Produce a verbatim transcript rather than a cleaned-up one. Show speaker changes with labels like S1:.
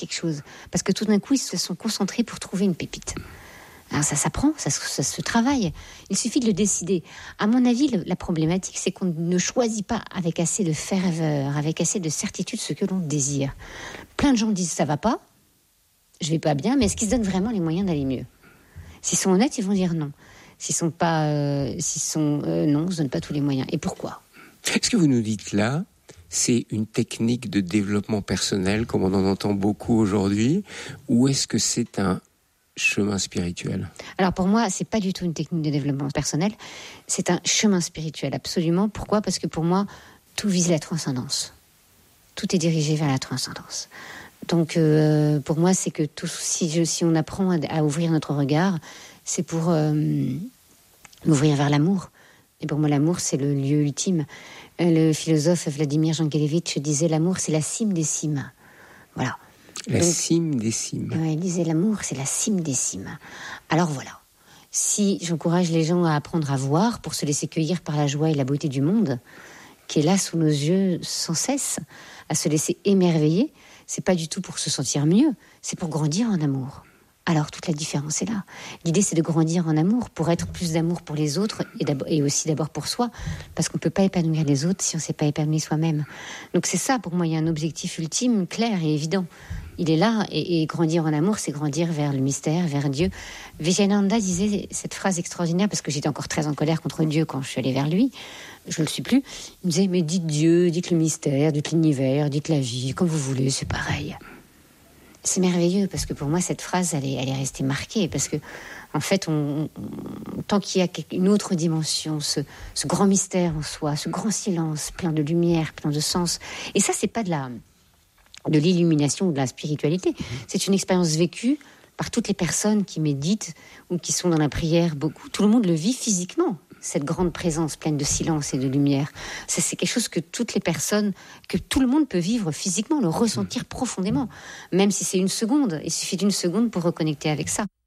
S1: quelque chose. Parce que tout d'un coup, ils se sont concentrés pour trouver une pépite. Alors ça s'apprend, ça, ça se travaille. Il suffit de le décider. À mon avis, le, la problématique, c'est qu'on ne choisit pas avec assez de ferveur, avec assez de certitude ce que l'on désire. Plein de gens disent ça va pas, je vais pas bien, mais est-ce qu'ils se donnent vraiment les moyens d'aller mieux ? S'ils sont honnêtes, ils vont dire non. S'ils sont pas, euh, s'ils sont euh, non, ils ne se donnent pas tous les moyens. Et pourquoi ?
S2: Ce que vous nous dites là, c'est une technique de développement personnel, comme on en entend beaucoup aujourd'hui, ou est-ce que c'est un chemin spirituel ?
S1: Alors pour moi, c'est pas du tout une technique de développement personnel, c'est un chemin spirituel, absolument. Pourquoi ? Parce que pour moi, tout vise la transcendance. Tout est dirigé vers la transcendance. Donc euh, pour moi, c'est que tout, si, je, si on apprend à, à ouvrir notre regard, c'est pour euh, m'ouvrir vers l'amour. Et pour moi, l'amour, c'est le lieu ultime. Le philosophe Vladimir Jankélévitch disait « l'amour, c'est la cime des cimes ». Voilà.
S2: La
S1: Donc,
S2: cime des cimes.
S1: Ouais, il disait l'amour, c'est la cime des cimes. Alors voilà. Si j'encourage les gens à apprendre à voir pour se laisser cueillir par la joie et la beauté du monde, qui est là sous nos yeux sans cesse, à se laisser émerveiller, c'est pas du tout pour se sentir mieux, c'est pour grandir en amour. Alors toute la différence est là. L'idée, c'est de grandir en amour pour être plus d'amour pour les autres et, et aussi d'abord pour soi, parce qu'on ne peut pas épanouir les autres si on ne s'est pas épanoui soi-même. Donc c'est ça, pour moi, il y a un objectif ultime, clair et évident. Il est là, et, et grandir en amour, c'est grandir vers le mystère, vers Dieu. Vijayananda disait cette phrase extraordinaire, parce que j'étais encore très en colère contre Dieu quand je suis allée vers lui, je ne le suis plus. Il me disait, mais dites Dieu, dites le mystère, dites l'univers, dites la vie, comme vous voulez, c'est pareil. C'est merveilleux, parce que pour moi, cette phrase, elle est, elle est restée marquée, parce que, en fait, on, on, tant qu'il y a une autre dimension, ce, ce grand mystère en soi, ce grand silence, plein de lumière, plein de sens, et ça, c'est pas de la, de l'illumination ou de la spiritualité, c'est une expérience vécue par toutes les personnes qui méditent ou qui sont dans la prière beaucoup. Tout le monde le vit physiquement, cette grande présence pleine de silence et de lumière. Ça, c'est quelque chose que toutes les personnes, que tout le monde peut vivre physiquement, le ressentir profondément. Même si c'est une seconde, il suffit d'une seconde pour reconnecter avec ça.